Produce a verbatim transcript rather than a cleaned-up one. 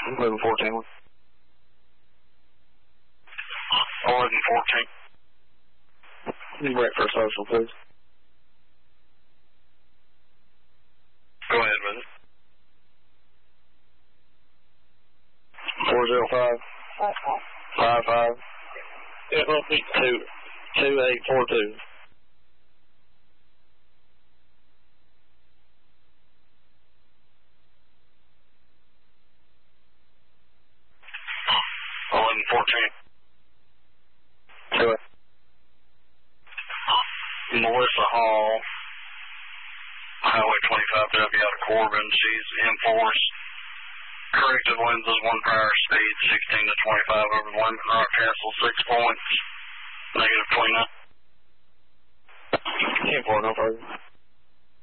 eleven fourteen. eleven fourteen. Break for social, please. Go ahead with it. four zero five. five five. It will be two two eight four two. eleven fourteen. Two eight. Melissa Hall, Highway twenty-five W out of Corbin. She's in force. Corrected winds is one power speed, sixteen to twenty-five over Lemon Rock Castle, six points, negative twenty-nine. ten four, no further.